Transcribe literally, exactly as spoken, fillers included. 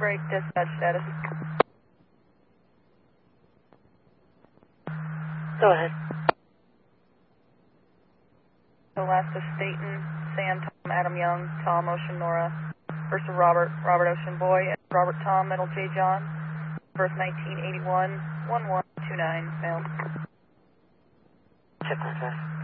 break, dispatch status. Go ahead. Alaska Staten, Sam, Tom, Adam Young, Tom, Ocean, Nora. First of Robert, Robert, Ocean, Boy, Robert, Tom, Metal, J, John. First nineteen eighty-one, one one two nine, male. Check my address.